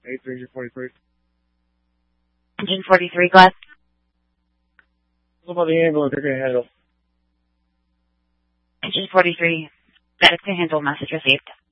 G43. Engine 43, Glass. What about the ambulance? They're going to handle. Engine 43, status to handle, message received.